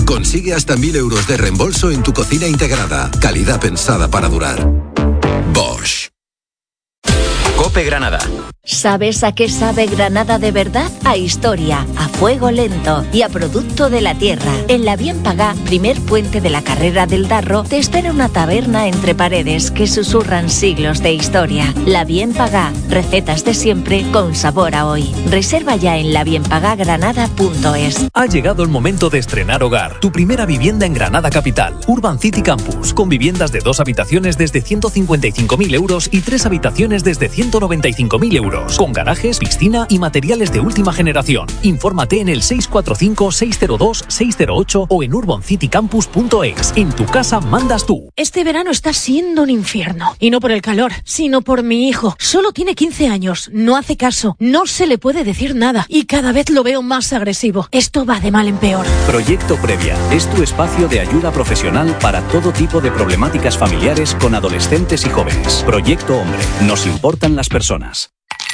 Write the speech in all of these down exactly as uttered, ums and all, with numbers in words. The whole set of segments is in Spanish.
Consigue hasta mil euros de reembolso en tu cocina integrada. Calidad pensada para durar. Bosch. COPE Granada. ¿Sabes a qué sabe Granada de verdad? A historia, a fuego lento y a producto de la tierra. En la Bien Pagá, primer puente de la carrera del Darro, te espera una taberna entre paredes que susurran siglos de historia. La Bien Pagá, recetas de siempre con sabor a hoy. Reserva ya en la bien pagá granada punto es. Ha llegado el momento de estrenar hogar. Tu primera vivienda en Granada Capital. Urban City Campus, con viviendas de dos habitaciones desde ciento cincuenta y cinco mil euros y tres habitaciones desde ciento noventa y cinco mil euros. Con garajes, piscina y materiales de última generación. Infórmate en el seis cuatro cinco, seis cero dos, seis cero ocho o en urban city campus punto es. En tu casa mandas tú. Este verano está siendo un infierno. Y no por el calor, sino por mi hijo. Solo tiene quince años, no hace caso, no se le puede decir nada. Y cada vez lo veo más agresivo. Esto va de mal en peor. Proyecto Previa es tu espacio de ayuda profesional para todo tipo de problemáticas familiares con adolescentes y jóvenes. Proyecto Hombre. Nos importan las personas.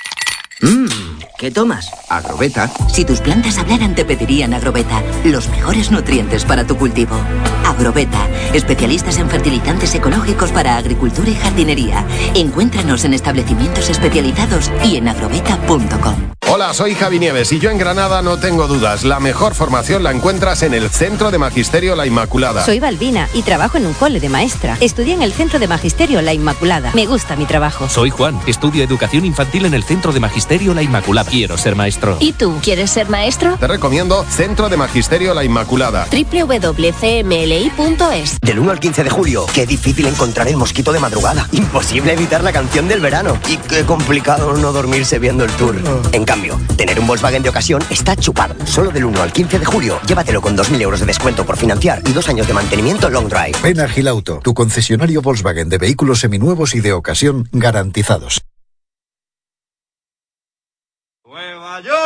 Mmm, ¿qué tomas? Agrobeta. Si tus plantas hablaran te pedirían Agrobeta, los mejores nutrientes para tu cultivo. Agrobeta, especialistas en fertilizantes ecológicos para agricultura y jardinería. Encuéntranos en establecimientos especializados y en agrobeta punto com. Hola, soy Javi Nieves y yo en Granada no tengo dudas. La mejor formación la encuentras en el Centro de Magisterio La Inmaculada. Soy Balbina y trabajo en un cole de maestra. Estudié en el Centro de Magisterio La Inmaculada. Me gusta mi trabajo. Soy Juan, estudio Educación Infantil en el Centro de Magisterio La Inmaculada. Quiero ser maestro. ¿Y tú, quieres ser maestro? Te recomiendo Centro de Magisterio La Inmaculada. doble u doble u doble u punto c m l i punto es. Del uno al quince de julio, qué difícil encontrar el mosquito de madrugada. Imposible evitar la canción del verano. Y qué complicado no dormirse viendo el tour. En cambio, tener un Volkswagen de ocasión está chupado. Solo del uno al quince de julio, llévatelo con dos mil euros de descuento por financiar y dos años de mantenimiento long drive. Ven a Gilauto, tu concesionario Volkswagen de vehículos seminuevos y de ocasión garantizados.